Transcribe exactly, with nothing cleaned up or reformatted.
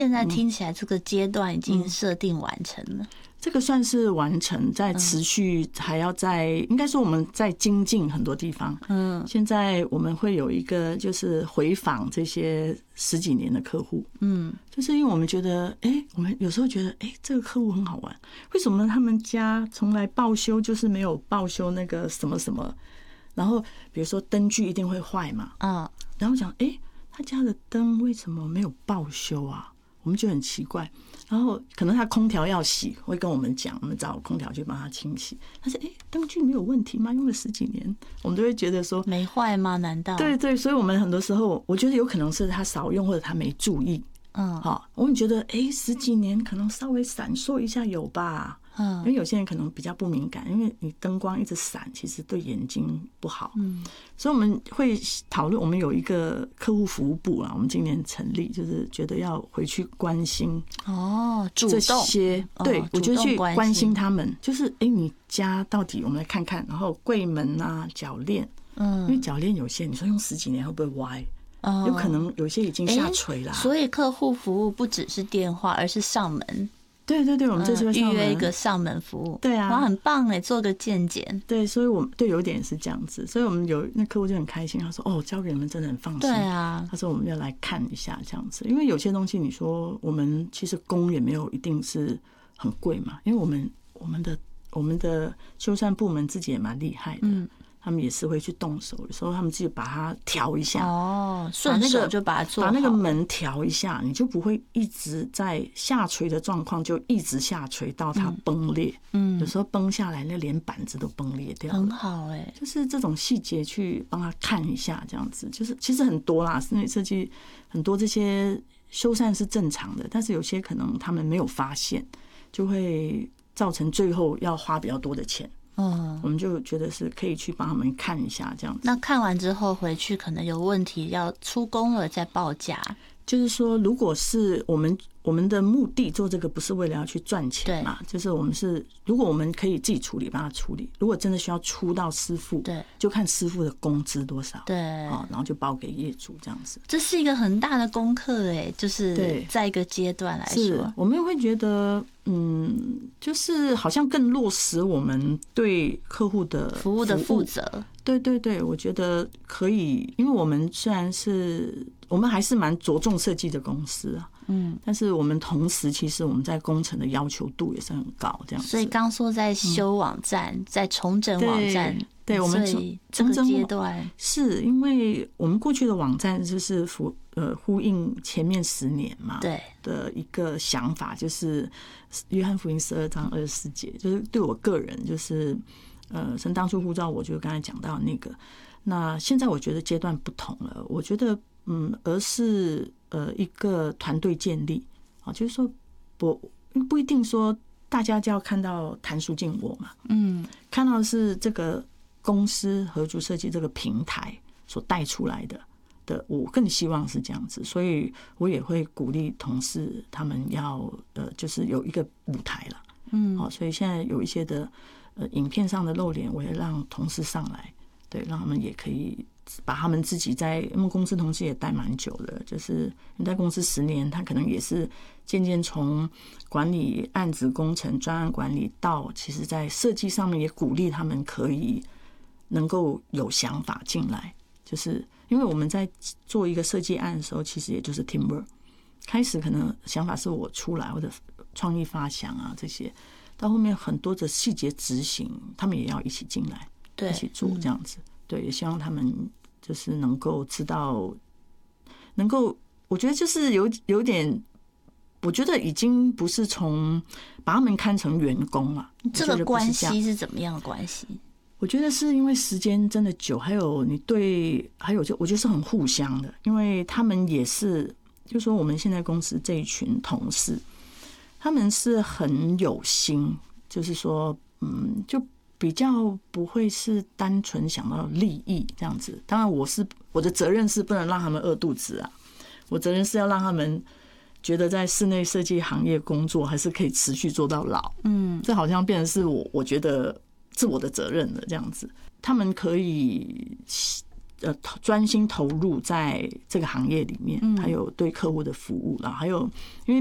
现在听起来这个阶段已经设定完成了。嗯， 这个算是完成，在持续还要在，应该说我们在精进很多地方。嗯，现在我们会有一个就是回访这些十几年的客户。嗯，就是因为我们觉得，哎、欸，我们有时候觉得，哎、欸，这个客户很好玩，为什么他们家从来报修就是没有报修那个什么什么？然后比如说灯具一定会坏嘛，嗯，然后讲，哎、欸，他家的灯为什么没有报修啊？我们就很奇怪，然后可能他空调要洗，会跟我们讲，我们找空调去帮他清洗。但是，哎、欸，灯具没有问题吗？用了十几年，我们都会觉得说没坏吗？难道？ 对对，所以我们很多时候，我觉得有可能是他少用，或者他没注意。嗯，好，我们觉得，哎、欸，十几年可能稍微闪烁一下有吧。嗯，因为有些人可能比较不敏感，因为你灯光一直闪，其实对眼睛不好。嗯，所以我们会讨论，我们有一个客户服务部啊，我们今年成立，就是觉得要回去关心哦，主动这些，对， 哦， 我觉得去关心他们，就是哎、欸，你家到底我们来看看，然后柜门啊、铰链，嗯，因为铰链有些你说用十几年会不会歪？哦，有可能有些已经下垂了。 欸，所以客户服务不只是电话，而是上门。 对对对，我们这次会预约一个上门服务。 对啊， 哇，很棒哎，做个健检。 对，所以我们对有一点是这样子，所以我们有那客户就很开心，他说：“哦，交给你们真的很放心。” 对啊， 他说我们要来看一下这样子，因为有些东西你说我们其实工也没有一定是很贵嘛，因为我们我们的我们的修缮部门自己也蛮厉害的。嗯，他们也是会去动手，有时候他们自己把它调一下， 哦，顺手就把它做好， 把那个门调一下，你就不会一直在下垂的状况，就一直下垂到它崩裂。嗯，有时候崩下来，那连板子都崩裂掉了。 很好哎，欸， 就是这种细节去帮他看一下，这样子就是其实很多啦，室内设计很多这些修缮是正常的，但是有些可能他们没有发现，就会造成最后要花比较多的钱。嗯，我们就觉得是可以去帮他们看一下这样子。 那看完之后回去可能有问题，要出工了再报价。 就是说，如果是我们我们的目的做这个不是为了要去赚钱嘛，就是我们是如果我们可以自己处理，帮他处理。如果真的需要出到师傅，对，就看师傅的工资多少，对，然后就包给业主这样子。 这是一个很大的功课哎，就是在一个阶段来说， 是我们会觉得，嗯，就是好像更落实我们对客户的服务的负责。 对对对，我觉得可以，因为我们虽然是我们还是蛮着重设计的公司啊，嗯，但是我们同时其实我们在工程的要求度也是很高，这样子。 所以刚说在修网站，嗯、在重整网站， 对, 对我们这个阶段是因为我们过去的网站就是符呃呼应前面十年嘛，对的一个想法，就是约翰福音十二章二十四节，就是对我个人就是。呃，神当初呼召我，就刚才讲到那个。那现在我觉得阶段不同了，我觉得嗯，而是呃一个团队建立啊，就是说不不一定说大家就要看到谭淑静我嘛，嗯，看到的是这个公司合作设计这个平台所带出来的的，我更希望是这样子，所以我也会鼓励同事他们要呃，就是有一个舞台了，嗯，好，所以现在有一些的。呃，影片上的露脸，我也让同事上来，对，让他们也可以把他们自己在，因为公司同事也待蛮久的，就是你在公司十年，他可能也是渐渐从管理案子、工程、专案管理到，其实在设计上面也鼓励他们可以能够有想法进来，就是因为我们在做一个设计案的时候，其实也就是 teamwork， 开始可能想法是我出来或者创意发想啊这些。到后面很多的细节执行，他们也要一起进来，一起做这样子。对，也希望他们就是能够知道，能够，我觉得就是有有点，我觉得已经不是从把他们看成员工了。 这个关系是怎么样的关系？ 我觉得是因为时间真的久，还有你对，还有就我觉得是很互相的，因为他们也是，就说我们现在公司这一群同事。他们是很有心，就是说，嗯，就比较不会是单纯想到利益这样子。当然，我是我的责任是不能让他们饿肚子啊，我责任是要让他们觉得在室内设计行业工作还是可以持续做到老。嗯，这好像变成是我我觉得是我的责任了这样子。他们可以呃专心投入在这个行业里面，还有对客户的服务，然后还有因为